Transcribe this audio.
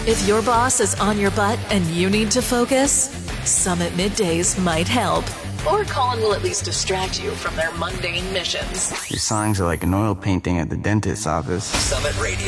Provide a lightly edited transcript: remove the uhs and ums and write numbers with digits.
If your boss is on your butt and you need to focus, Summit Middays might help. Or Colin will at least distract you from their mundane missions. Your songs are like an oil painting at the dentist's office. Summit Radio.